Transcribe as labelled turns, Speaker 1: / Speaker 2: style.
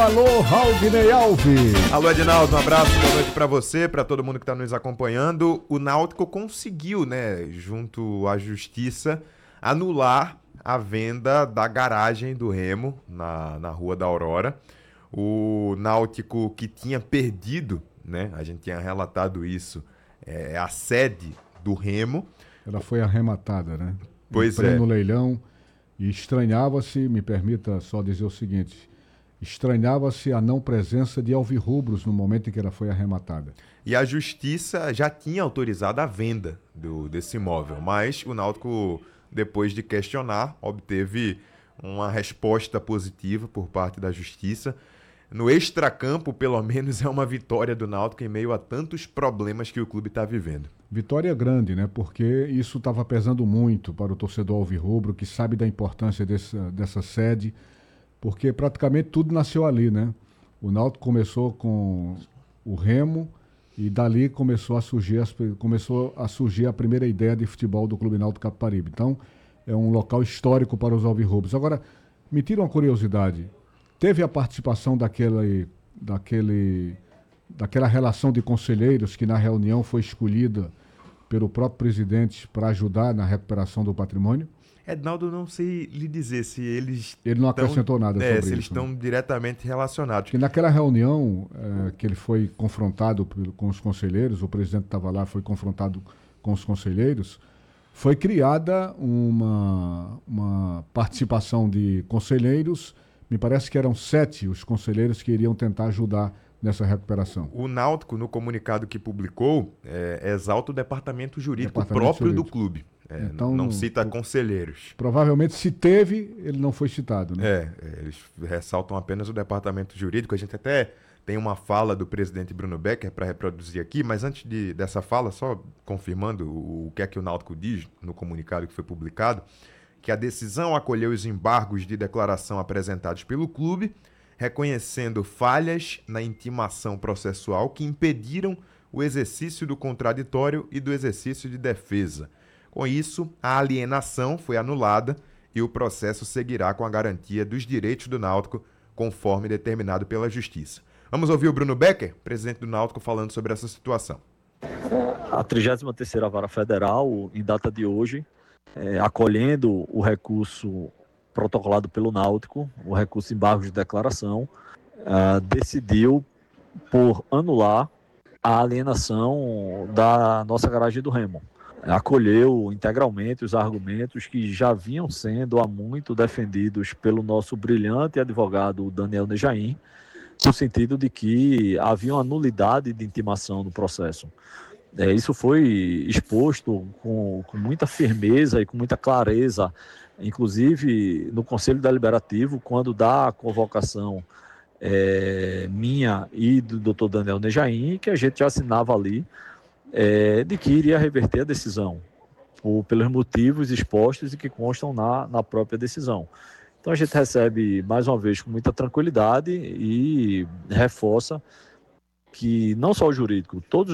Speaker 1: alô, Raudinei Alves.
Speaker 2: Alô, Edinaldo, um abraço, boa noite pra você, pra todo mundo que tá nos acompanhando. O Náutico conseguiu, né, junto à Justiça, anular a venda da garagem do Remo na Rua da Aurora. O Náutico que tinha perdido, né, a gente tinha relatado isso, a sede do Remo.
Speaker 1: Ela foi arrematada, né?
Speaker 2: Pois
Speaker 1: Em
Speaker 2: é.
Speaker 1: pleno leilão. E estranhava-se, me permita só dizer o seguinte, estranhava-se a não presença de alvirrubros no momento em que ela foi arrematada.
Speaker 2: E a Justiça já tinha autorizado a venda desse imóvel, mas o Náutico, depois de questionar, obteve uma resposta positiva por parte da Justiça. No extracampo, pelo menos, é uma vitória do Náutico em meio a tantos problemas que o clube está vivendo.
Speaker 1: Vitória grande, né? Porque isso estava pesando muito para o torcedor alvirrubro, que sabe da importância dessa sede, porque praticamente tudo nasceu ali, né? O Náutico começou com o Remo e dali começou a surgir a primeira ideia de futebol do Clube Náutico Capibaribe. Então, é um local histórico para os alvirrubros. Agora, me tira uma curiosidade. Teve a participação daquela relação de conselheiros que na reunião foi escolhida pelo próprio presidente para ajudar na recuperação do patrimônio?
Speaker 2: Edinaldo, não sei lhe dizer se eles...
Speaker 1: Ele não acrescentou nada sobre isso.
Speaker 2: Se eles estão diretamente relacionados.
Speaker 1: Porque naquela reunião que ele foi confrontado com os conselheiros, o presidente estava lá, foi confrontado com os conselheiros, foi criada uma participação de conselheiros. Me parece que eram 7 os conselheiros que iriam tentar ajudar nessa recuperação.
Speaker 2: O Náutico, no comunicado que publicou, exalta o departamento jurídico próprio do clube.
Speaker 1: Então,
Speaker 2: não cita conselheiros.
Speaker 1: Provavelmente, se teve, ele não foi citado, né?
Speaker 2: Eles ressaltam apenas o departamento jurídico. A gente até tem uma fala do presidente Bruno Becker para reproduzir aqui, mas antes dessa fala, só confirmando o que é que o Náutico diz no comunicado que foi publicado, que a decisão acolheu os embargos de declaração apresentados pelo clube, reconhecendo falhas na intimação processual que impediram o exercício do contraditório e do exercício de defesa. Com isso, a alienação foi anulada e o processo seguirá com a garantia dos direitos do Náutico, conforme determinado pela Justiça. Vamos ouvir o Bruno Becker, presidente do Náutico, falando sobre essa situação.
Speaker 3: A 33ª Vara Federal, em data de hoje, acolhendo o recurso protocolado pelo Náutico, o recurso de embargo de declaração, decidiu por anular a alienação da nossa garagem do Remo. Acolheu integralmente os argumentos que já vinham sendo há muito defendidos pelo nosso brilhante advogado Daniel Nejaim, no sentido de que havia uma nulidade de intimação no processo. Isso foi exposto com muita firmeza e com muita clareza, inclusive no Conselho Deliberativo, quando dá a convocação minha e do Dr. Daniel Nejaim, que a gente já assinava ali, de que iria reverter a decisão, pelos motivos expostos e que constam na própria decisão. Então a gente recebe, mais uma vez, com muita tranquilidade e reforça que não só o jurídico, todos